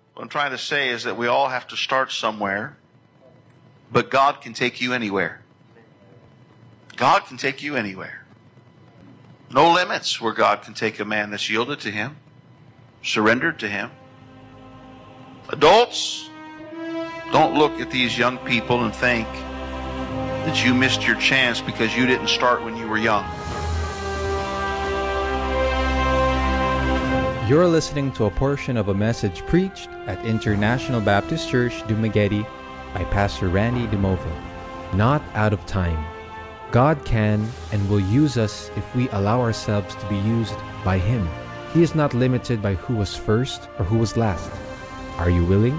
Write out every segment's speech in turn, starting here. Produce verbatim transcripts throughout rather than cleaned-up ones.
What I'm trying to say is that we all have to start somewhere, but God can take you anywhere. God can take you anywhere. No limits where God can take a man that's yielded to Him, surrendered to Him. Adults, don't look at these young people and think that you missed your chance because you didn't start when you were young. You're listening to a portion of a message preached at International Baptist Church, Dumaguete by Pastor Randy DeMovo. Not out of time. God can and will use us if we allow ourselves to be used by Him. He is not limited by who was first or who was last. Are you willing?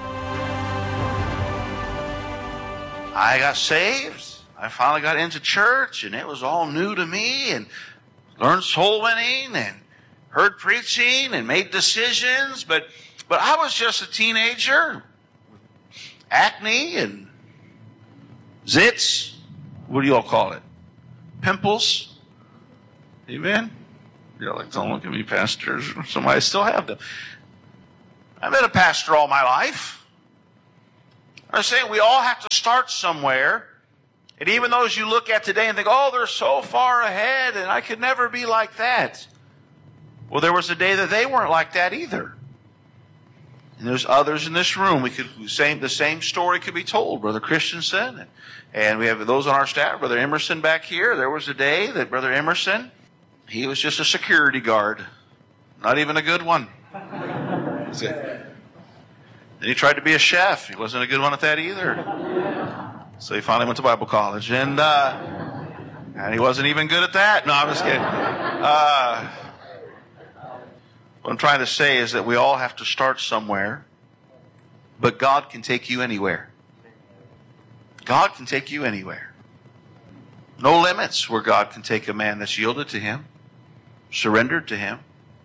I got saved. I finally got into church, and it was all new to me, and learned soul winning, and heard preaching, and made decisions. But but I was just a teenager, acne and zits. What do you all call it? Pimples. Amen. You're like, don't look at me, pastors. Somebody still have them. I've been a pastor all my life. I'm saying we all have to start somewhere. And even those you look at today and think, oh, they're so far ahead and I could never be like that. Well, there was a day that they weren't like that either. And there's others in this room. We could same the same story could be told. Brother Christensen, and, and we have those on our staff. Brother Emerson back here. There was a day that Brother Emerson, he was just a security guard, not even a good one. Then he tried to be a chef. He wasn't a good one at that either. So he finally went to Bible college, and uh, and he wasn't even good at that. No, I'm just kidding. Uh, what I'm trying to say is that we all have to start somewhere, but God can take you anywhere. God can take you anywhere. No limits where God can take a man that's yielded to Him, surrendered to Him.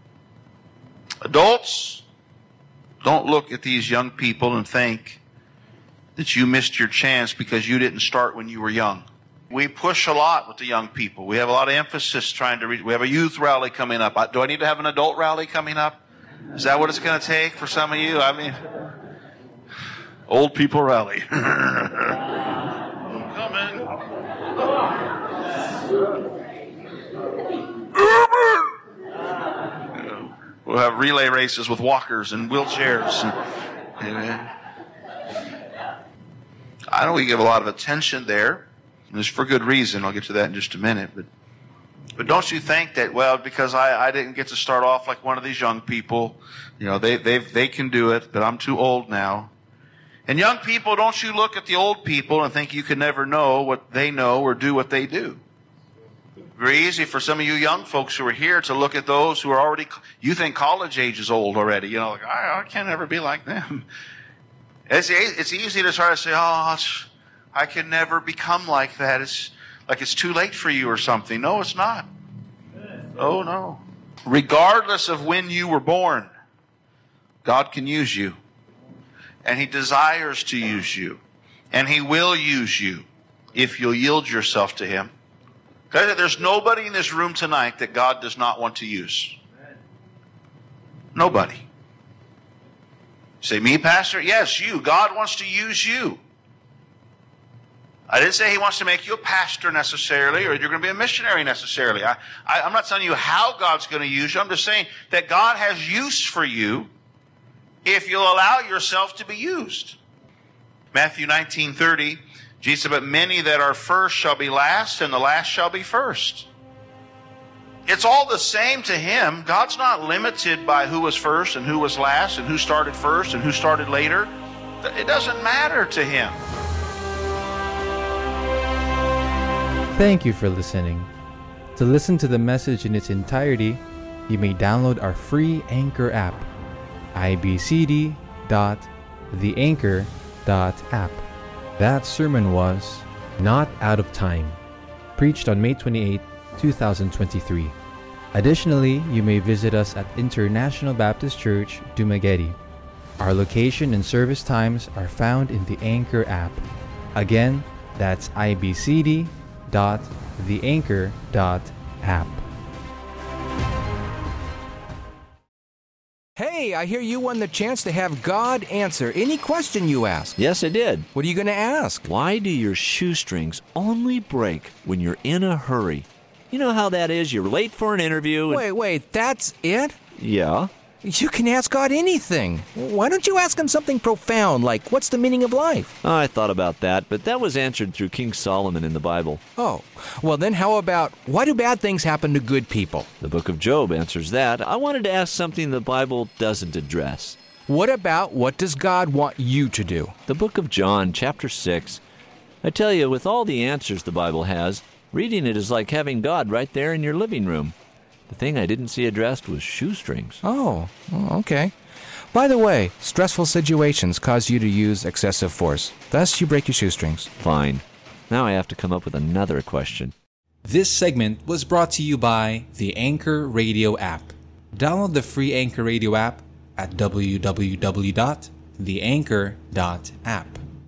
Adults, don't look at these young people and think that you missed your chance because you didn't start when you were young. We push a lot with the young people. We have a lot of emphasis trying to reach. We have a youth rally coming up. Do I need to have an adult rally coming up? Is that what it's going to take for some of you? I mean, old people rally. I'm coming. We'll have relay races with walkers and wheelchairs. Amen. I know we give a lot of attention there, and it's for good reason. I'll get to that in just a minute. But but don't you think that, well, because I, I didn't get to start off like one of these young people, you know, they they they can do it, but I'm too old now. And young people, don't you look at the old people and think you can never know what they know or do what they do. Very easy for some of you young folks who are here to look at those who are already, you think college age is old already. You know, like, I, I can't ever be like them. It's, it's easy to try to say, oh, I can never become like that. It's like it's too late for you or something. No, it's not. Oh, no. Regardless of when you were born, God can use you. And He desires to use you. And He will use you if you'll yield yourself to Him. Okay? There's nobody in this room tonight that God does not want to use. Nobody. Say, me, Pastor? Yes, you. God wants to use you. I didn't say He wants to make you a pastor necessarily, or you're going to be a missionary necessarily. I, I, I'm not telling you how God's going to use you. I'm just saying that God has use for you if you'll allow yourself to be used. Matthew nineteen thirty, Jesus said, but many that are first shall be last, and the last shall be first. It's all the same to Him. God's not limited by who was first and who was last and who started first and who started later. It doesn't matter to Him. Thank you for listening. To listen to the message in its entirety, you may download our free Anchor app, i b c d dot the anchor dot app. That sermon was Not Out of Time, preached on May twenty-eighth, twenty twenty-three. Additionally, you may visit us at International Baptist Church, Dumaguete. Our location and service times are found in the Anchor app. Again, that's i b c d dot the anchor dot app. Hey, I hear you won the chance to have God answer any question you ask. Yes, I did. What are you going to ask? Why do your shoestrings only break when you're in a hurry? You know how that is. You're late for an interview. And... Wait, wait, that's it? Yeah. You can ask God anything. Why don't you ask him something profound, like, what's the meaning of life? Oh, I thought about that, but that was answered through King Solomon in the Bible. Oh, well then how about, why do bad things happen to good people? The book of Job answers that. I wanted to ask something the Bible doesn't address. What about, what does God want you to do? The book of John, chapter six. I tell you, with all the answers the Bible has, reading it is like having God right there in your living room. The thing I didn't see addressed was shoestrings. Oh, okay. By the way, stressful situations cause you to use excessive force. Thus, you break your shoestrings. Fine. Now I have to come up with another question. This segment was brought to you by the Anchor Radio app. Download the free Anchor Radio app at w w w dot the anchor dot app.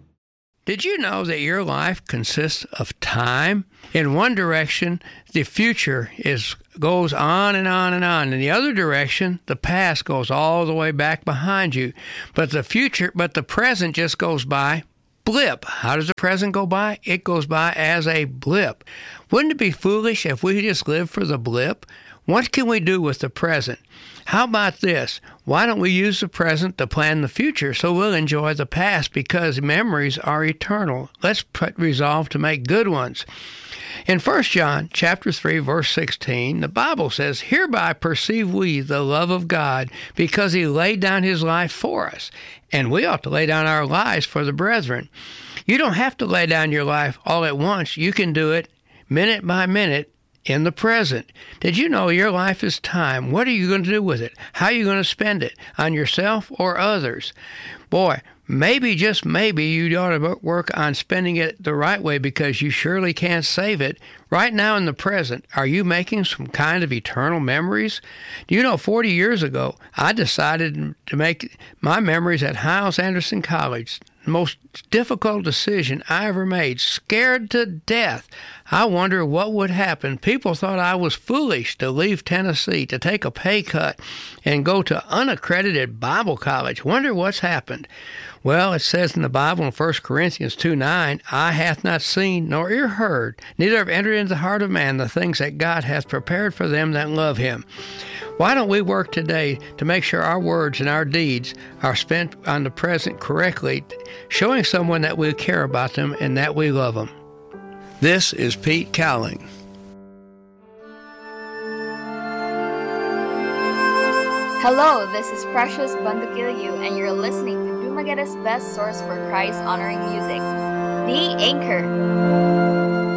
Did you know that your life consists of time? In one direction, the future is goes on and on and on. In the other direction, the past goes all the way back behind you. But the future, but the present just goes by blip. How does the present go by? It goes by as a blip. Wouldn't it be foolish if we just lived for the blip? What can we do with the present? How about this? Why don't we use the present to plan the future so we'll enjoy the past, because memories are eternal. Let's put resolve to make good ones. In First John chapter three, verse sixteen, the Bible says, "Hereby perceive we the love of God, because he laid down his life for us." And we ought to lay down our lives for the brethren. You don't have to lay down your life all at once. You can do it minute by minute in the present. Did you know your life is time? What are you going to do with it? How are you going to spend it? On yourself or others? Boy, maybe, just maybe, you ought to work on spending it the right way, because you surely can't save it. Right now in the present, are you making some kind of eternal memories? Do you know, forty years ago, I decided to make my memories at Hyles Anderson College. The most difficult decision I ever made. Scared to death. I wonder what would happen. People thought I was foolish to leave Tennessee, to take a pay cut, and go to unaccredited Bible college. Wonder what's happened. Well, it says in the Bible in First Corinthians two nine, "Eye hath not seen, nor ear heard, neither have entered into the heart of man the things that God hath prepared for them that love him." Why don't we work today to make sure our words and our deeds are spent on the present correctly, showing someone that we care about them and that we love them? This is Pete Cowling. Hello, this is Precious Bandukilyu, and you're listening to Dumagueta's best source for Christ-honoring music, The Anchor.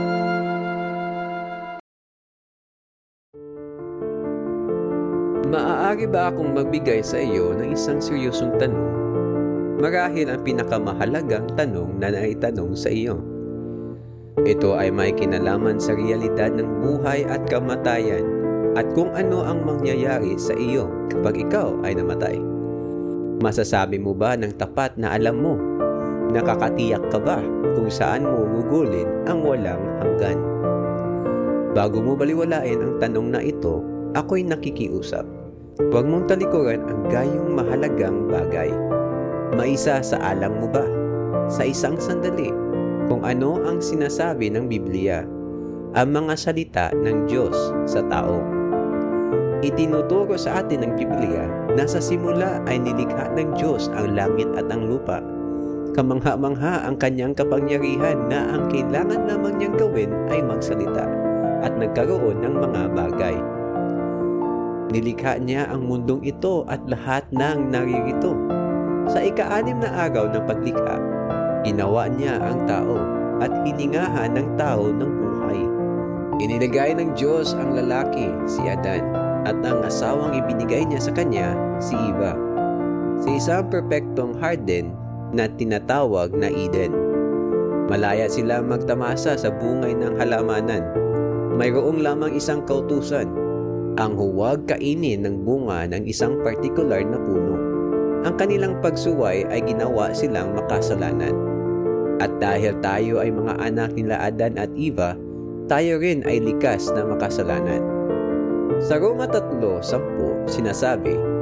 Maaari ba akong magbigay sa iyo ng isang seryosong tanong? Marahil ang pinakamahalagang tanong na naitanong sa iyo. Ito ay may kinalaman sa realidad ng buhay at kamatayan, at kung ano ang mangyayari sa iyo kapag ikaw ay namatay. Masasabi mo ba ng tapat na alam mo? Nakakatiyak ka ba kung saan mo gugulin ang walang hanggan? Bago mo baliwalain ang tanong na ito, ako'y nakikiusap. Huwag mong talikuran ang gayong mahalagang bagay. Maisa sa alam mo ba, sa isang sandali, kung ano ang sinasabi ng Biblia, ang mga salita ng Diyos sa tao. Itinuturo sa atin ng Biblia na sa simula ay nilikha ng Diyos ang langit at ang lupa. Kamangha-mangha ang kanyang kapangyarihan na ang kailangan lamang niyang gawin ay magsalita at nagkaroon ng mga bagay. Nilikha niya ang mundong ito at lahat ng naririto. Sa ika-anim na araw ng paglikha, ginawa niya ang tao at hiningahan ng tao ng buhay. Inilagay ng Diyos ang lalaki, si Adan, at ang asawang ibinigay niya sa kanya, si Eva, sa isang perpektong harden na tinatawag na Eden. Malaya sila magtamasa sa bungay ng halamanan. Mayroong lamang isang kautusan, ang huwag kainin ng bunga ng isang partikular na puno. Ang kanilang pagsuway ay ginawa silang makasalanan. At dahil tayo ay mga anak nila Adan at Eva, tayo rin ay likas na makasalanan. Sa Roma three ten sinasabi,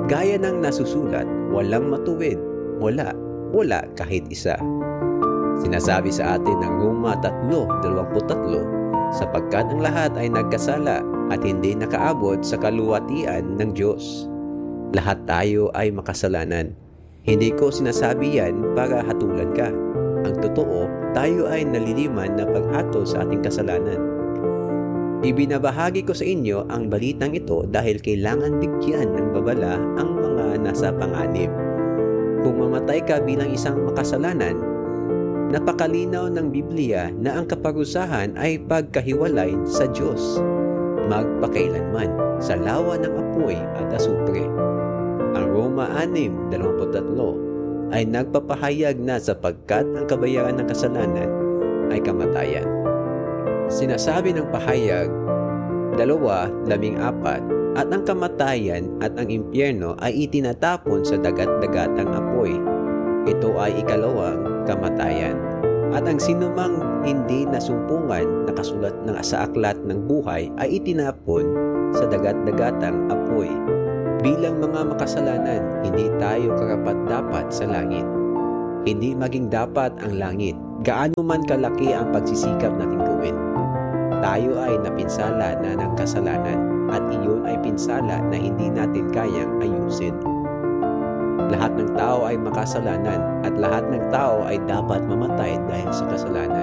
Gaya ng nasusulat, walang matuwid, wala, wala kahit isa. Sinasabi sa atin ng Roma three twenty-three, sapagkat ang lahat ay nagkasala at hindi nakaabot sa kaluwatian ng Diyos. Lahat tayo ay makasalanan. Hindi ko sinasabi yan para hatulan ka. Ang totoo, tayo ay naliliman na paghatol sa ating kasalanan. Ibinabahagi ko sa inyo ang balitang ito dahil kailangan bigyan ng babala ang mga nasa panganib. Kung mamatay ka bilang isang makasalanan, napakalinaw ng Biblia na ang kaparusahan ay pagkahiwalay sa Diyos, magpakailanman, sa lawa ng apoy at asupre. Ang Roma six twenty-three ay nagpapahayag na sapagkat ang kabayaran ng kasalanan ay kamatayan. Sinasabi ng pahayag two labing apat, at ang kamatayan at ang impyerno ay itinatapon sa dagat-dagatang apoy. Ito ay ikalawang kamatayan. At ang sinumang hindi nasumpungan nakasulat ng sa aklat ng buhay ay itinapon sa dagat-dagatang apoy. Bilang mga makasalanan, hindi tayo karapat-dapat sa langit. Hindi maging dapat ang langit, gaano man kalaki ang pagsisikap natin gawin. Tayo ay napinsala na ng kasalanan at iyon ay pinsala na hindi natin kayang ayusin. Lahat ng tao ay makasalanan at lahat ng tao ay dapat mamatay dahil sa kasalanan.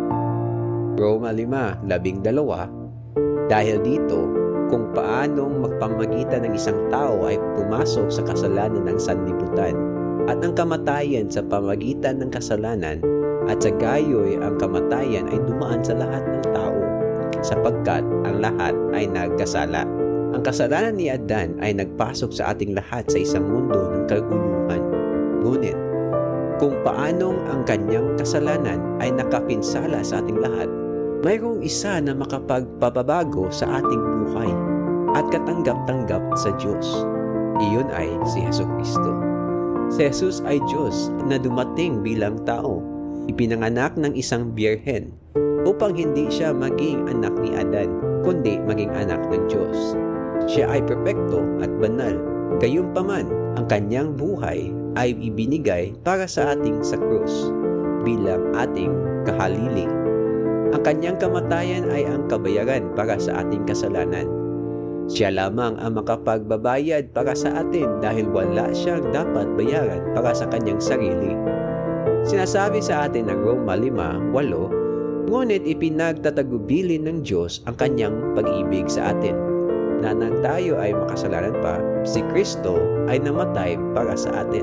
Roma five labing dalawa, dahil dito, kung paanong magpamagitan ng isang tao ay pumasok sa kasalanan ng sanlibutan at ang kamatayan sa pamagitan ng kasalanan at sa gayoy ang kamatayan ay dumaan sa lahat ng tao sapagkat ang lahat ay nagkasala. Ang kasalanan ni Adan ay nagpasok sa ating lahat sa isang mundo ng kaguluhan. Ngunit, kung paanong ang kanyang kasalanan ay nakapinsala sa ating lahat, mayroong isa na makapagpapabago sa ating buhay at katanggap-tanggap sa Diyos. Iyon ay si Jesucristo. Si Jesus ay Diyos na dumating bilang tao, ipinanganak ng isang birhen upang hindi siya maging anak ni Adan, kundi maging anak ng Diyos. Siya ay perpekto at banal. Gayunpaman, ang kanyang buhay ay ibinigay para sa ating sa krus bilang ating kahalili. Ang kanyang kamatayan ay ang kabayaran para sa ating kasalanan. Siya lamang ang makapagbabayad para sa atin dahil wala siyang dapat bayaran para sa kanyang sarili. Sinasabi sa atin ng Roma five eight, ngunit ipinagtatagubilin ng Diyos ang kanyang pag-ibig sa atin, na nang tayo ay makasalanan pa, si Kristo ay namatay para sa atin.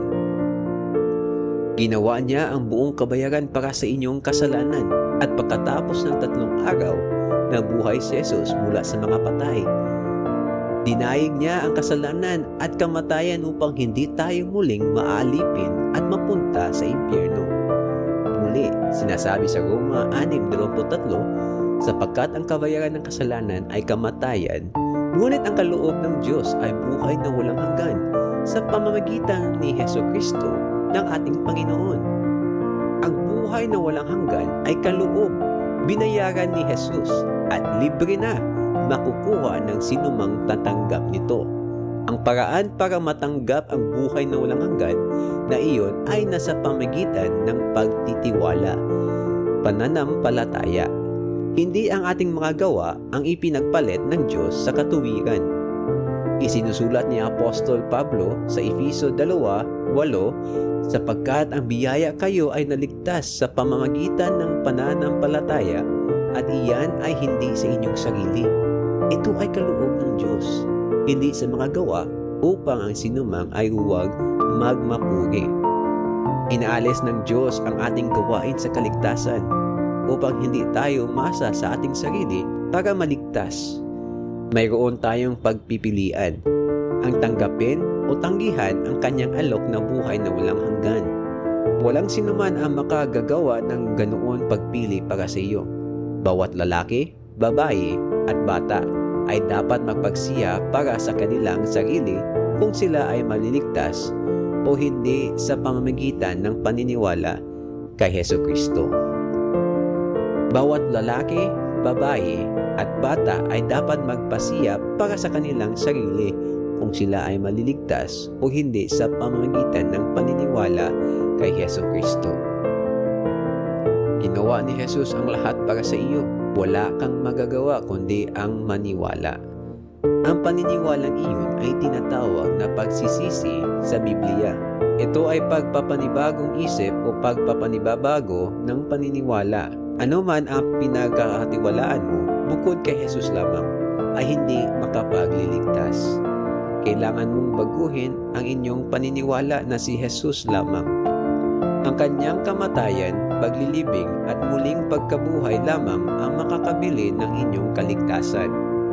Ginawa niya ang buong kabayaran para sa inyong kasalanan at pagkatapos ng tatlong araw, nabuhay si Jesus mula sa mga patay. Dinayig niya ang kasalanan at kamatayan upang hindi tayo muling maalipin at mapunta sa impyerno. Muli, sinasabi sa Roma six twenty-three, sapagkat ang kabayaran ng kasalanan ay kamatayan, ngunit ang kaloob ng Diyos ay buhay na walang hanggan sa pamamagitan ni Jesucristo ng ating Panginoon. Ang buhay na walang hanggan ay kaloob, binayaran ni Jesus at libre na makukuha ng sinumang tatanggap nito. Ang paraan para matanggap ang buhay na walang hanggan na iyon ay nasa pamamagitan ng pagtitiwala, pananampalataya. Hindi ang ating mga gawa ang ipinagpalit ng Diyos sa katuwiran. Isinusulat ni Apostol Pablo sa Efeso two eight, sapagkat ang biyaya kayo ay naligtas sa pamamagitan ng pananampalataya at iyan ay hindi sa inyong sarili. Ito ay kaloob ng Diyos, hindi sa mga gawa upang ang sinumang ay huwag magmapuri. Inaalis ng Diyos ang ating gawain sa kaligtasan upang hindi tayo masa sa ating sarili para maligtas. Mayroon tayong pagpipilian, ang tanggapin o tanggihan ang kanyang alok na buhay na walang hanggan. Walang sinuman ang makagagawa ng ganoon pagpili para sa iyo. Bawat lalaki, babae at bata ay dapat magpagsiya para sa kanilang sarili kung sila ay maliligtas o hindi sa pamamagitan ng paniniwala kay Jesucristo. Bawat lalaki, babae at bata ay dapat magpasiya para sa kanilang sarili kung sila ay maliligtas o hindi sa pamamagitan ng paniniwala kay Hesus Kristo. Ginawa ni Jesus ang lahat para sa iyo. Wala kang magagawa kundi ang maniwala. Ang paniniwalang iyon ay tinatawag na pagsisisi sa Biblia. Ito ay pagpapanibagong isip o pagpapanibabago ng paniniwala. Ano man ang pinagkakatiwalaan mo bukod kay Jesus lamang ay hindi makapagliligtas. Kailangan mong baguhin ang inyong paniniwala na si Jesus lamang. Ang kanyang kamatayan, paglilibing at muling pagkabuhay lamang ang makakabili ng inyong kaligtasan.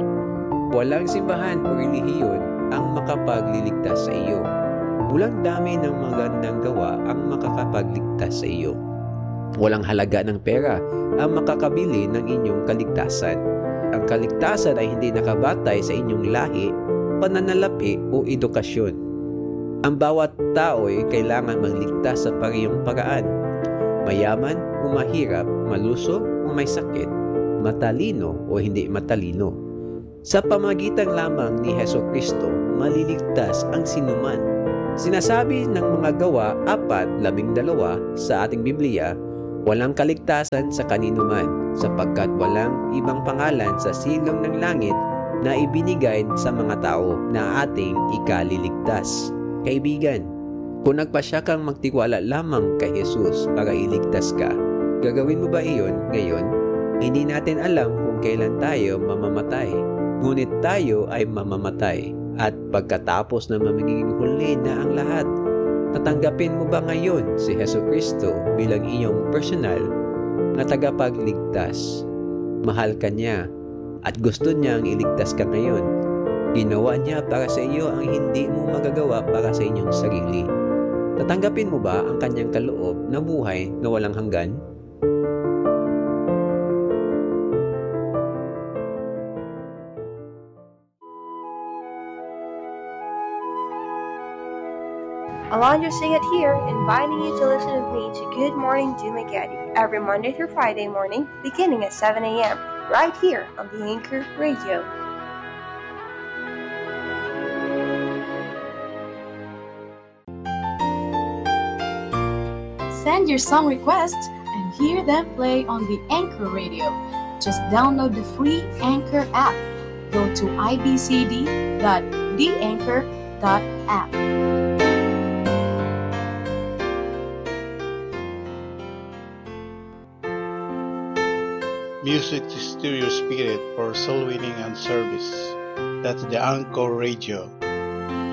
Walang simbahan o relihiyon ang makapagliligtas sa iyo. Walang dami ng magandang gawa ang makakapagligtas sa iyo. Walang halaga ng pera ang makakabili ng inyong kaligtasan. Ang kaligtasan ay hindi nakabatay sa inyong lahi, pananalapi o edukasyon. Ang bawat tao ay kailangan magligtas sa parehong paraan. Mayaman o mahirap, malusog o may sakit, matalino o hindi matalino. Sa pamagitan lamang ni Hesus Kristo, maliligtas ang sinuman. Sinasabi ng mga gawa apat labing dalawa sa ating Biblia, walang kaligtasan sa kaninuman, sapagkat walang ibang pangalan sa silong ng langit na ibinigay sa mga tao na ating ikaliligtas. Kaibigan, kung nagpasya kang magtiwala lamang kay Jesus para iligtas ka, gagawin mo ba iyon ngayon? Hindi natin alam kung kailan tayo mamamatay. Ngunit tayo ay mamamatay. At pagkatapos na magiging huli na ang lahat, tatanggapin mo ba ngayon si Hesus Kristo bilang iyong personal na tagapagligtas? Mahal ka niya at gusto niyang iligtas ka ngayon. Ginawa niya para sa iyo ang hindi mo magagawa para sa inyong sarili. Tatanggapin mo ba ang kanyang kaloob na buhay na walang hanggan? Alondra Singh here, inviting you to listen with me to Good Morning Dumageddon every Monday through Friday morning, beginning at seven a.m., right here on the Anchor Radio. Send your song requests and hear them play on the Anchor Radio. Just download the free Anchor app. Go to i b c d dot the anchor dot app. Music to stir your spirit for soul winning and service. That's the Anchor Radio.